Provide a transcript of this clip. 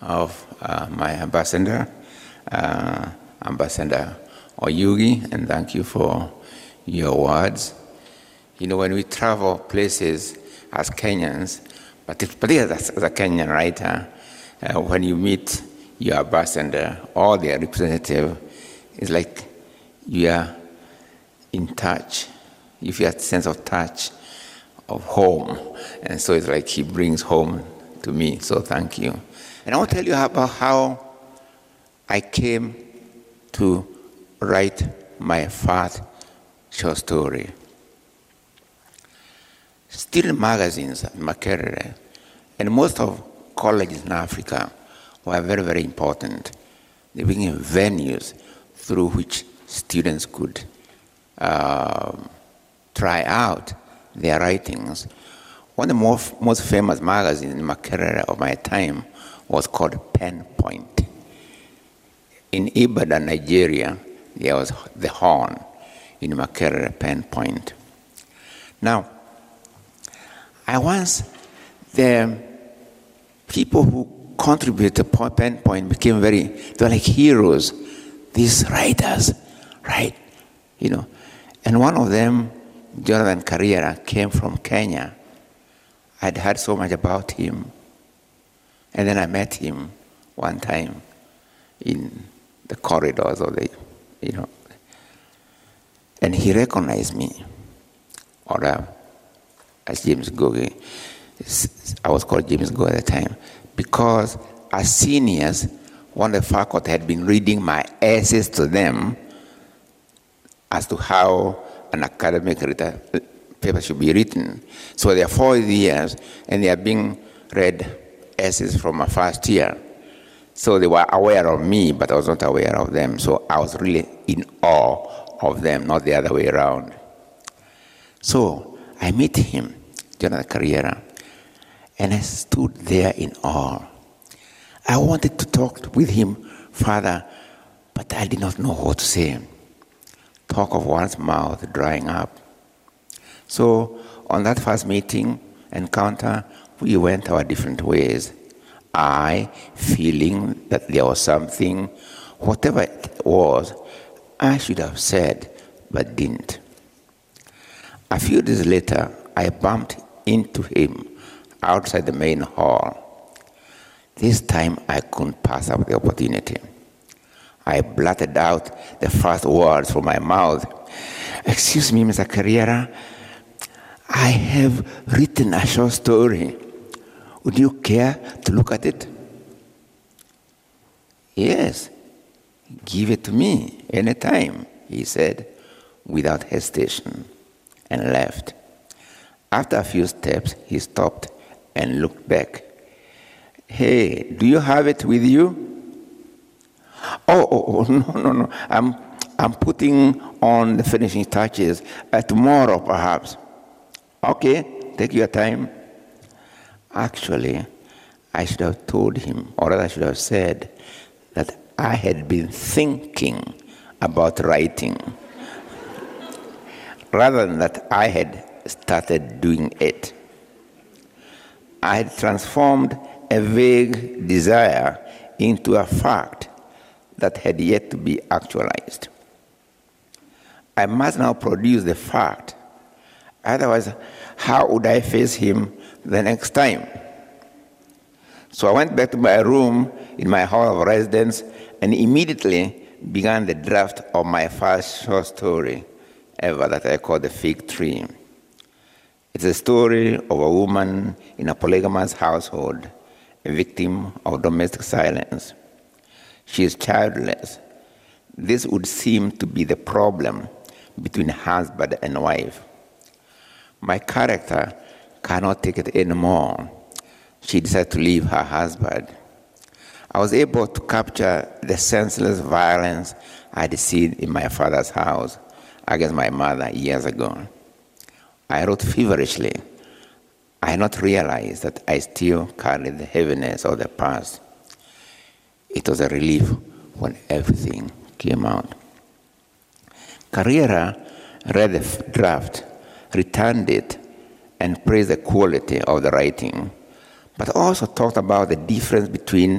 of my ambassador, Ambassador Oyugi, and thank you for your words. You know, when we travel places as Kenyans, particularly as a Kenyan writer, when you meet your ambassador or their representative, it's like you are in touch. You feel a sense of touch of home. And so it's like he brings home to me. So thank you. And I want to tell you about how I came to write my first short story. Student magazines at Makerere and most of colleges in Africa were very, very important. They became venues through which students could try out their writings. One of the most famous magazines in Makerere of my time was called Pen Point. In Ibadan, Nigeria, there was the Horn in Makerere, Pen Point. Now, the people who contributed to Pen Point became they were like heroes, these writers, right? You know, and one of them, Jonathan Carriera, came from Kenya. I'd heard so much about him. And then I met him one time in the corridors of and he recognized me, or as James Goge. I was called James Goge at the time, because as seniors, one of the faculty had been reading my essays to them as to how an academic paper should be written. So they are 4 years, and they are being read essays from my first year. So they were aware of me, but I was not aware of them. So I was really in awe of them, not the other way around. So I met him, Jonathan Carriera, and I stood there in awe. I wanted to talk with him further, but I did not know what to say. Talk of one's mouth drying up. So on that first encounter, we went our different ways. I, feeling that there was something, whatever it was, I should have said, but didn't. A few days later, I bumped into him outside the main hall. This time, I couldn't pass up the opportunity. I blurted out the first words from my mouth. "Excuse me, Mr. Carriera, I have written a short story. Would you care to look at it?" "Yes, give it to me anytime," he said without hesitation, and left. After a few steps, he stopped and looked back. "Hey, do you have it with you?" Oh, no. I'm putting on the finishing touches. Tomorrow, perhaps. "Okay, take your time." Actually, I should have told him, or rather I should have said, that I had been thinking about writing, rather than that I had started doing it. I had transformed a vague desire into a fact that had yet to be actualized. I must now produce the fact. Otherwise, how would I face him the next time? So I went back to my room in my hall of residence and immediately began the draft of my first short story ever that I called The Fig Tree. It's a story of a woman in a polygamous household, a victim of domestic violence. She is childless. This would seem to be the problem between husband and wife. My character cannot take it anymore. She decided to leave her husband. I was able to capture the senseless violence I had seen in my father's house against my mother years ago. I wrote feverishly. I had not realized that I still carried the heaviness of the past. It was a relief when everything came out. Carriera read the draft, returned it, and praised the quality of the writing, but also talked about the difference between